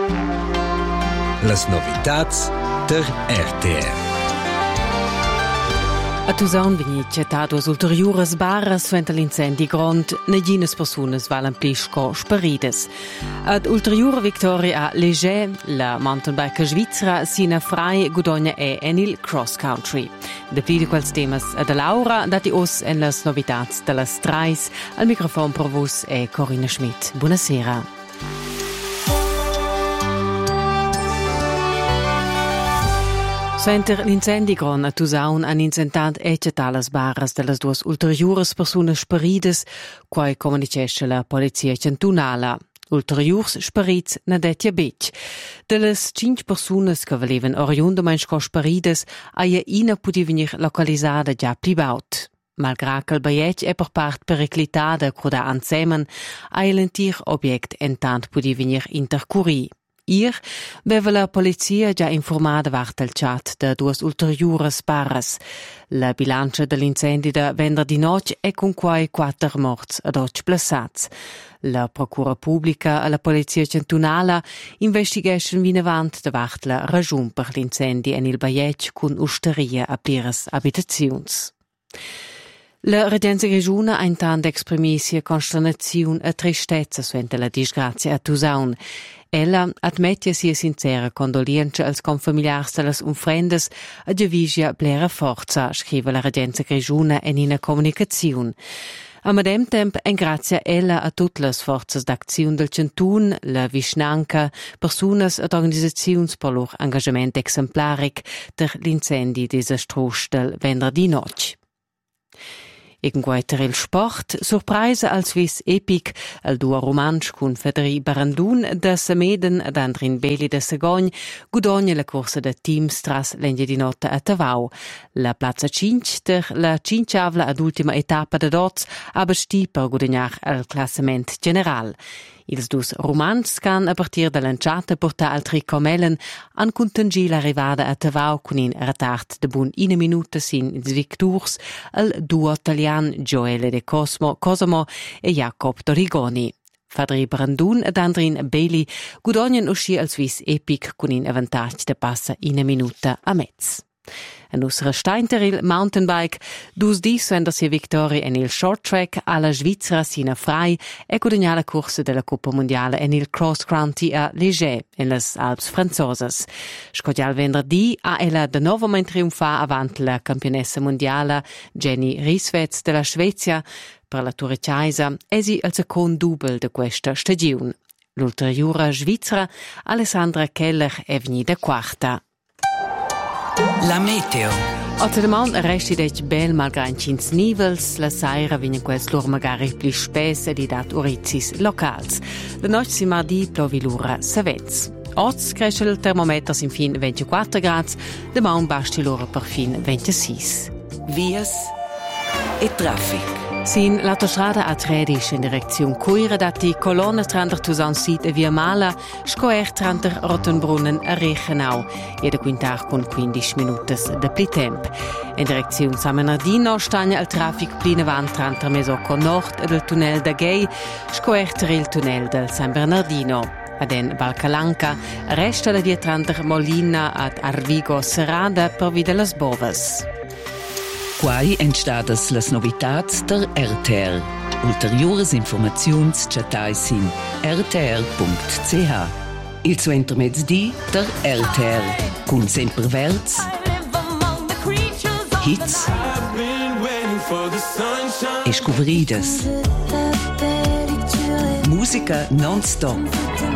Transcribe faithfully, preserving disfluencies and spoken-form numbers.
Las novitats der R T R. A Tusaun vegni cettados ulteriuras barras suenter l'incendi grond, negines persunas valen plisco sparides. Ad ulteriura victoria a Leger, la mountainbiker svizzera sina frei gudogna e enil cross country. De pli di quels temas ad Laura, dati os en las novitats de las trais, al microfon per vos è Corinna Schmidt. Buonasera. Suenter l'incendi gron a Tusaun han incentat eccetat las barras de las duas ulteriuras persunas sparides, quai comunicesce la polizia cantunala. Ulteriurs sparits na detja bec. De las cinc persunas che valevan oriundamein sco sparides, aia ina pudi venir localisada già plibaut. Malgrà che il baiet è per part periclitada cruda ansemen, aia l'entir object entant pudi venir intercurri. Ir veva la polizia già informada vart il chat de duas ulteriuras barras. La bilancia dell'incendi de venerdì noc è con quai quattro morts ad och plassats. La procura pubblica e la polizia cantunala investigescen vinavant de vart la ragiun per l'incendi en il baiet cun usteria a pliras abitaziuns. La regenza grigiuna ha intanto esprimì sia consternazione e tristezza suente la disgrazia a Tusaun. Ella admette sia sincera condolienza als confamiliars de las umfrendes e giavigia plera forza, scrive la regenza grigiuna in una comunicazione. A medem temp engrazia ella a tutte le forze d'azione del Cantun, la Vischnanca, personas ed organisaziuns per lor engagement exemplaric der l'incendi desastrus del venerdì noc. Irgendweiter il sport, surpresa al Swiss Epic, al duo romansch cun Federi Barandun da Sameden ad Andrin Beli da Sagogn, gudogna la corsa da teams tras l'endia di notte a Tavau. La Plaza cinque der la cinciavla ad ultima etapa da dots ha besti per gudognar al classement general. Ils dus romans can a partir da lanciata portar altri comellen an contengir l'arrivada a Tavau con in retard de bun ina minuta sin ins victurs al duo italian Gioele de Cosmo, Cosimo e Jacob Dorigoni. Fadri Brandun ed Andrin Bailey gudognan usci al Swiss Epic con in avantage de passa ina minuta a mezz. En usra steinteril mountainbike, dus dis vender sia victoria en il short track alla Svizzera sina frei e cudogna la corsa della Coppa Mondiale en il cross country a Leger en las Alps francosas. Scodial venerdì ha ella de novament triumfa avant la campionessa mondiala Jenny Rieswetz della Svezia per la Turciaisa esi al second double de questa stagione. L'ulteriura svizzera Alessandra Keller è venuta quarta. La meteo. Otterdaman resti dec bel malgrà incins nivels, la saira vegnan quels lor magari pli spes ed idat orizis locals. La noc si mardi plovi l'ura savets. Oz cresce il termometer sin fin ventiquattro gradi, daman basti l'ora per fin ventisei. Vias e traffic. Sin l'autostrada A tredici in direzione Coira dati colonna tranter Tusaun Sid e Via Mala, scoer tranter Rottenbrunnen a Reichenau, e da quintar con quindici minutos de pli temp. In direzione San Bernardino stagna il traffic plina van tranter Mesocco Nord e del tunnel da Gay, scoer il tunnel del San Bernardino. Ad en Valcalanca resta la via tranter Molina ad Arvigo Serrada per via de las Bovas. Quai entstadas las novitats der R T R. Ulteriores informaziuns chatai sin r t r punct c h. Il suenter mezzdi der R T R. Cun sempre verz, hits e scuveridas. Musica non-stop.